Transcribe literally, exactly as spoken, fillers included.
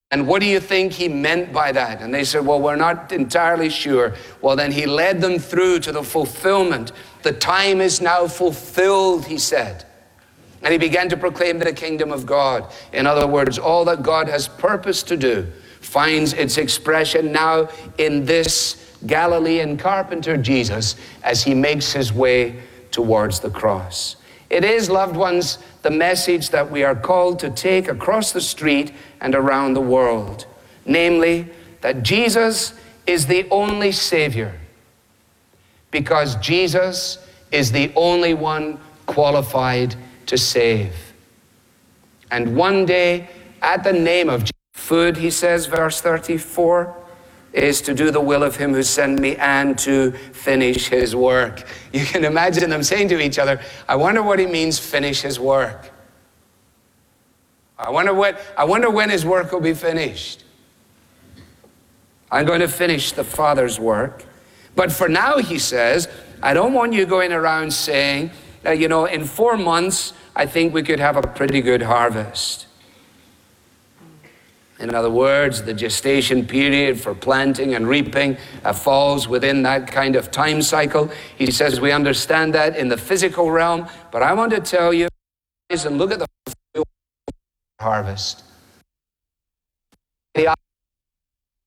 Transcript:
And what do you think he meant by that? And they said, well, we're not entirely sure. Well, then he led them through to the fulfillment. The time is now fulfilled, he said. And he began to proclaim the kingdom of God. In other words, all that God has purposed to do finds its expression now in this Galilean carpenter Jesus as he makes his way towards the cross. It is, loved ones, the message that we are called to take across the street and around the world. Namely, that Jesus is the only Savior, because Jesus is the only one qualified to save. And one day, at the name of Jesus, food, he says, verse thirty-four, is to do the will of him who sent me and to finish his work. You can imagine them saying to each other, I wonder what he means, finish his work. I wonder what, I wonder when his work will be finished. I'm going to finish the Father's work. But for now, he says, I don't want you going around saying, uh, you know, in four months, I think we could have a pretty good harvest. In other words, the gestation period for planting and reaping uh, falls within that kind of time cycle. He says we understand that in the physical realm, but I want to tell you, and look at the harvest. The